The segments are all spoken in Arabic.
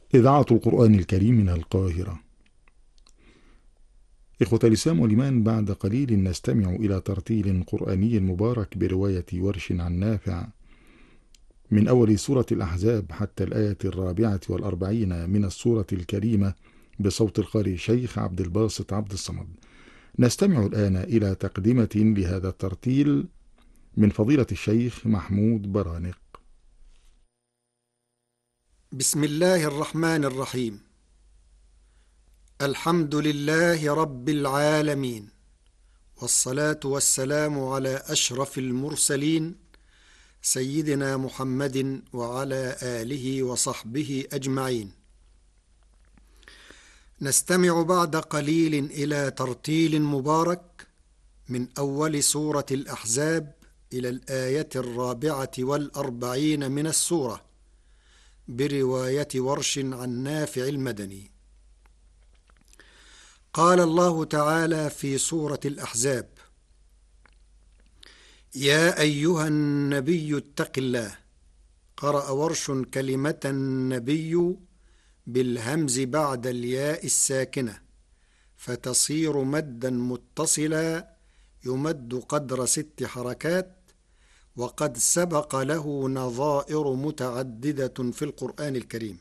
إذاعة القرآن الكريم من القاهرة. إخوة الإسلام والإيمان، بعد قليل نستمع إلى ترتيل قرآني مبارك برواية ورش عن نافع من أول سورة الأحزاب حتى الآية 44 من السورة الكريمة بصوت القارئ شيخ عبد الباسط عبد الصمد. نستمع الآن إلى تقدمة لهذا الترتيل من فضيلة الشيخ محمود برانق. بسم الله الرحمن الرحيم. الحمد لله رب العالمين، والصلاة والسلام على أشرف المرسلين سيدنا محمد وعلى آله وصحبه أجمعين. نستمع بعد قليل إلى ترتيل مبارك من أول سورة الأحزاب إلى الآية 44 من السورة برواية ورش عن نافع المدني. قال الله تعالى في سورة الأحزاب: يا أيها النبي اتق الله. قرأ ورش كلمة النبي بالهمز بعد الياء الساكنة فتصير مدا متصلا يمد قدر 6 حركات، وقد سبق له نظائر متعددة في القرآن الكريم.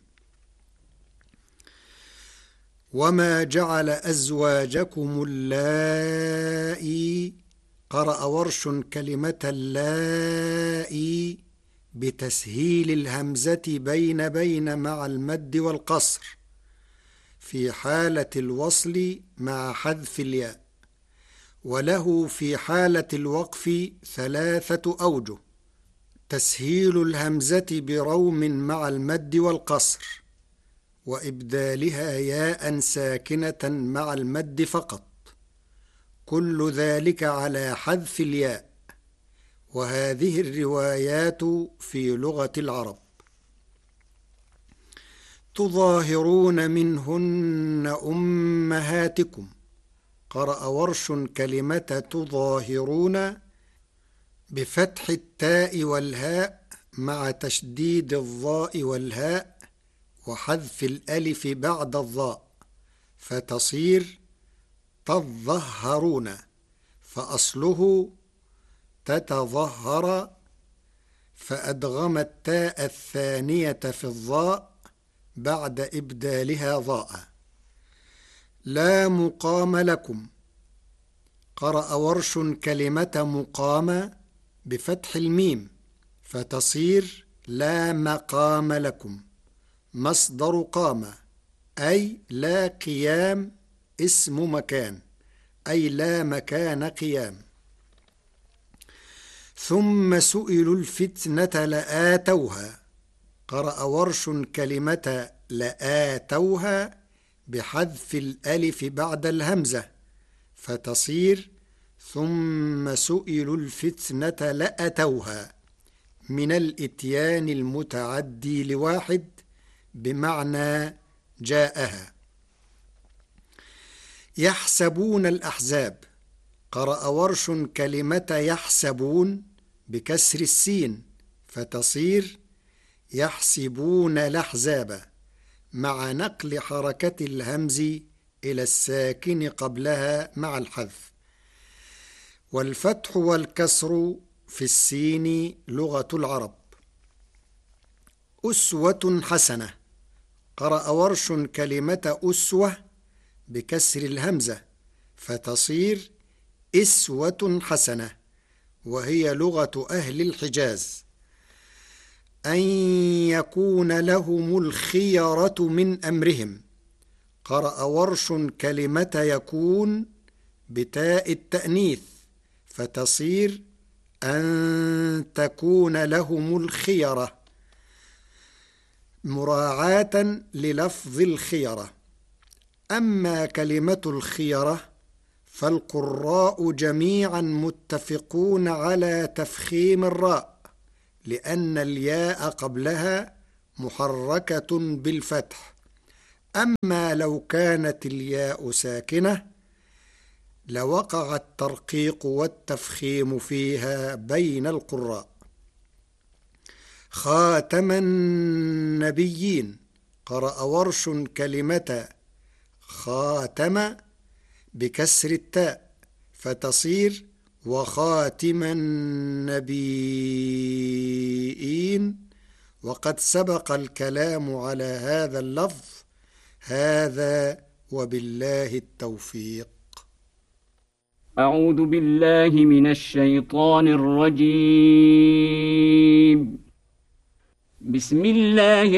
وما جعل أزواجكم اللائي. قرأ ورش كلمة اللائي بتسهيل الهمزة بين مع المد والقصر في حالة الوصل مع حذف الياء، وله في حالة الوقف 3 أوجه: تسهيل الهمزة بروم مع المد والقصر، وإبدالها ياء ساكنة مع المد فقط، كل ذلك على حذف الياء. وهذه الروايات في لغة العرب. تظاهرون منهن أمهاتكم. قرأ ورش كلمة تظاهرون بفتح التاء والهاء مع تشديد الظاء والهاء وحذف الألف بعد الظاء فتصير تظهرون، فأصله تتظهر، فأدغم التاء الثانية في الظاء بعد إبدالها ظاء. لا مقام لكم. قرأ ورش كلمة مقام بفتح الميم فتصير لا مقام لكم، مصدر قام أي لا قيام، اسم مكان أي لا مكان قيام. ثم سئلوا الفتنة لآتوها. قرأ ورش كلمة لآتوها بحذف الألف بعد الهمزة فتصير ثم سئلوا الفتنة لأتوها، من الإتيان المتعدي لواحد بمعنى جاءها. يحسبون الأحزاب. قرأ ورش كلمة يحسبون بكسر السين فتصير يحسبون الأحزاب مع نقل حركة الهمز إلى الساكن قبلها مع الحذف. والفتح والكسر في السين لغة العرب. أسوة حسنة. قرأ ورش كلمة أسوة بكسر الهمزة فتصير إسوة حسنة، وهي لغة أهل الحجاز. أن يكون لهم الخيرة من أمرهم. قرأ ورش كلمة يكون بتاء التأنيث فتصير أن تكون لهم الخيرة، مراعاة للفظ الخيرة. أما كلمة الخيرة فالقراء جميعا متفقون على تفخيم الراء، لأن الياء قبلها محركة بالفتح. أما لو كانت الياء ساكنة لوقع الترقيق والتفخيم فيها بين القراء. خاتم النبيين. قرأ ورش كلمة خاتم بكسر التاء فتصير وخاتم النبيين، وقد سبق الكلام على هذا اللفظ. هذا وبالله التوفيق. أعوذ بالله من الشيطان الرجيم. بسم الله